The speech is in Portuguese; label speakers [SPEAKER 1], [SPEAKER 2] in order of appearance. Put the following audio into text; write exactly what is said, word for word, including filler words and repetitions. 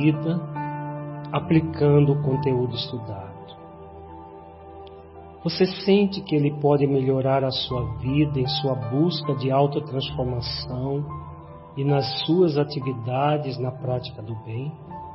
[SPEAKER 1] vida aplicando o conteúdo estudado. Você sente que ele pode melhorar a sua vida em sua busca de autotransformação e nas suas atividades na prática do bem?